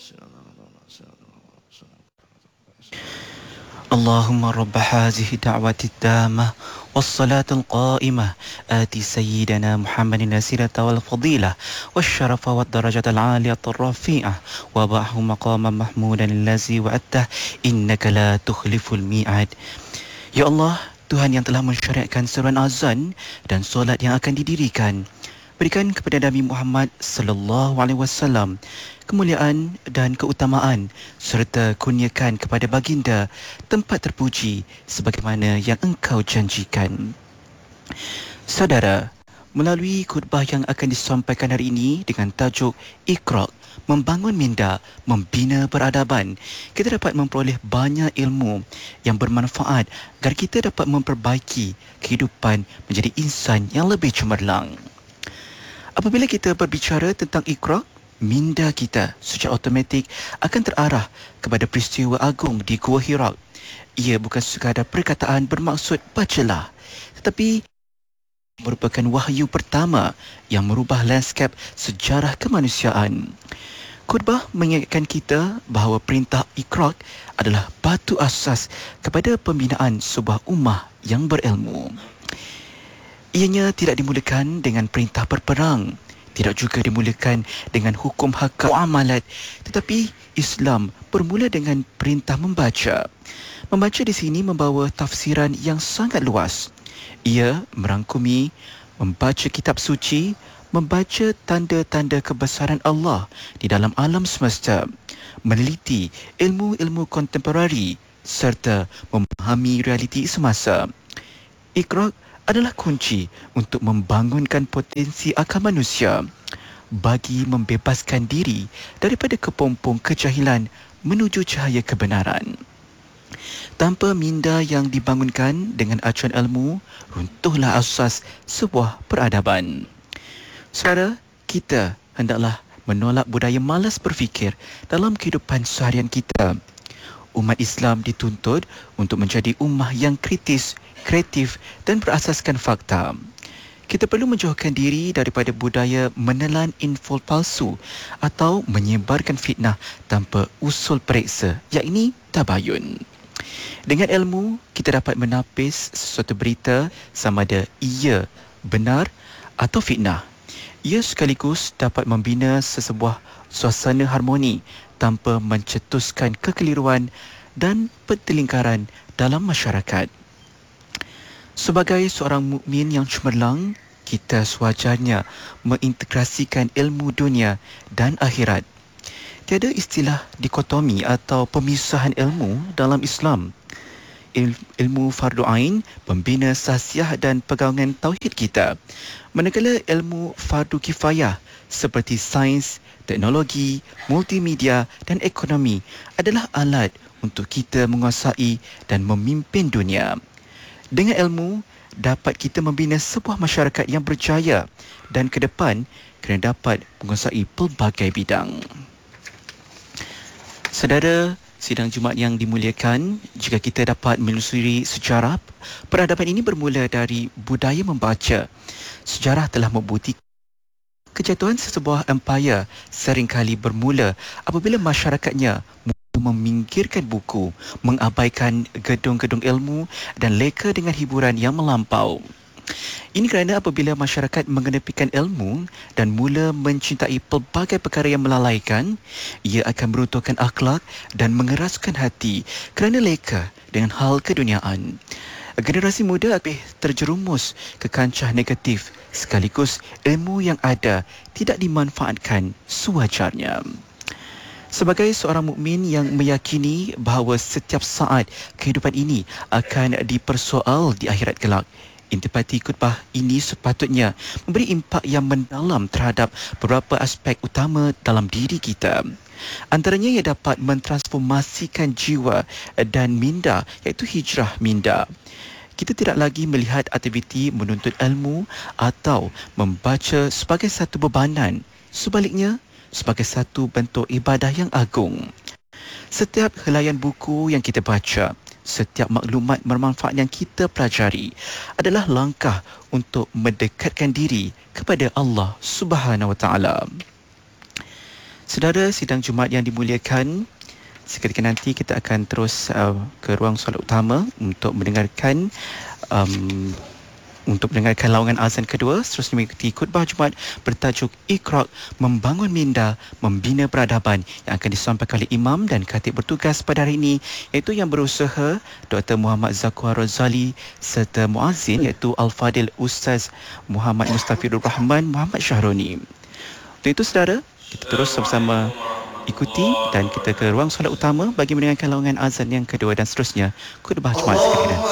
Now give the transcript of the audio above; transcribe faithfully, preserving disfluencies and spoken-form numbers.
اللهم رب هذه الدعوة التامة والصلاة القائمة آتي سيدنا محمد الوسيلة والفضيلة والشرف والدرجة العالية الرفيعة وبعه مقاما محمودا الذي وعدته إنك لا تخلف الميعاد. Ya Allah, Tuhan yang telah mensyariatkan seruan azan dan solat yang akan didirikan, berikan kepada Nabi Muhammad sallallahu alaihi wasallam kemuliaan dan keutamaan serta kurniakan kepada baginda tempat terpuji sebagaimana yang engkau janjikan. Saudara, melalui khutbah yang akan disampaikan hari ini dengan tajuk Iqra, membangun minda, membina peradaban, kita dapat memperoleh banyak ilmu yang bermanfaat agar kita dapat memperbaiki kehidupan menjadi insan yang lebih cemerlang. Apabila kita berbicara tentang Iqra, minda kita secara automatik akan terarah kepada peristiwa agung di Gua Hira. Ia bukan sekadar perkataan bermaksud bacalah, tetapi merupakan wahyu pertama yang merubah lanskap sejarah kemanusiaan. Khutbah mengingatkan kita bahawa perintah Iqra adalah batu asas kepada pembinaan sebuah ummah yang berilmu. Ianya tidak dimulakan dengan perintah berperang, tidak juga dimulakan dengan hukum hak muamalat, tetapi Islam bermula dengan perintah membaca. Membaca di sini membawa tafsiran yang sangat luas. Ia merangkumi membaca kitab suci, membaca tanda-tanda kebesaran Allah di dalam alam semesta, meneliti ilmu-ilmu kontemporari serta memahami realiti semasa. Iqra adalah kunci untuk membangunkan potensi akal manusia bagi membebaskan diri daripada kepompong kejahilan menuju cahaya kebenaran. Tanpa minda yang dibangunkan dengan acuan ilmu, runtuhlah asas sebuah peradaban. Saudara, kita hendaklah menolak budaya malas berfikir dalam kehidupan seharian kita. Umat Islam dituntut untuk menjadi ummah yang kritis, kreatif dan berasaskan fakta. Kita perlu menjauhkan diri daripada budaya menelan info palsu atau menyebarkan fitnah tanpa usul periksa, yakni tabayun. Dengan ilmu, kita dapat menapis sesuatu berita sama ada ia benar atau fitnah. Ia sekaligus dapat membina sesebuah suasana harmoni tanpa mencetuskan kekeliruan dan pertelingkaran dalam masyarakat. Sebagai seorang mukmin yang cemerlang, kita sewajarnya mengintegrasikan ilmu dunia dan akhirat. Tiada istilah dikotomi atau pemisahan ilmu dalam Islam. Il- ilmu fardu ain membina sahsiah dan pegangan tauhid kita, manakala ilmu fardu kifayah seperti sains, teknologi, multimedia dan ekonomi adalah alat untuk kita menguasai dan memimpin dunia. Dengan ilmu, dapat kita membina sebuah masyarakat yang berjaya dan ke depan kena dapat menguasai pelbagai bidang. Saudara, sidang Jumaat yang dimuliakan, jika kita dapat menelusuri sejarah, peradaban ini bermula dari budaya membaca. Sejarah telah membuktikan kejatuhan sesebuah empayar seringkali bermula apabila masyarakatnya meminggirkan buku, mengabaikan gedung-gedung ilmu dan leka dengan hiburan yang melampau. Ini kerana apabila masyarakat mengenepikan ilmu dan mula mencintai pelbagai perkara yang melalaikan, ia akan meruntuhkan akhlak dan mengeraskan hati kerana leka dengan hal keduniaan. Generasi muda lebih terjerumus ke kancah negatif sekaligus ilmu yang ada tidak dimanfaatkan sewajarnya. Sebagai seorang mukmin yang meyakini bahawa setiap saat kehidupan ini akan dipersoal di akhirat kelak, intipati khutbah ini sepatutnya memberi impak yang mendalam terhadap beberapa aspek utama dalam diri kita. Antaranya ia dapat mentransformasikan jiwa dan minda, iaitu hijrah minda. Kita tidak lagi melihat aktiviti menuntut ilmu atau membaca sebagai satu bebanan. Sebaliknya, sebagai satu bentuk ibadah yang agung. Setiap helaian buku yang kita baca, setiap maklumat bermanfaat yang kita pelajari adalah langkah untuk mendekatkan diri kepada Allah Subhanahu Wa Taala. Saudara sidang Jumaat yang dimuliakan, seketika nanti kita akan terus uh, ke ruang solat utama untuk mendengarkan um, untuk mendengarkan laungan azan kedua, seterusnya mengikuti khutbah Jumaat bertajuk Iqra' Membangun Minda, Membina Peradaban yang akan disampaikan oleh Imam dan Khatib bertugas pada hari ini, iaitu yang berusaha Doktor Muhammad Zakwar Razali serta muazzin iaitu Al-Fadil Ustaz Muhammad Mustafidur Rahman Muhammad Syahroni. Untuk itu saudara, kita terus sama-sama ikuti dan kita ke ruang solat utama bagi mendengarkan laungan azan yang kedua dan seterusnya khutbah Jumaat sekalian.